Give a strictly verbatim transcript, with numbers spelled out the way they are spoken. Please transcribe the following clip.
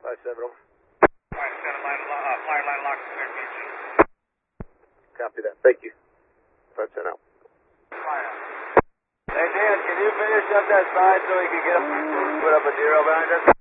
five seven over. Five seven line, uh, flyer line lock, clear P G. Copy that. Thank you. five ten out. Flyer. Hey, Dan, can you finish up that side so we can get up, put up a zero behind us?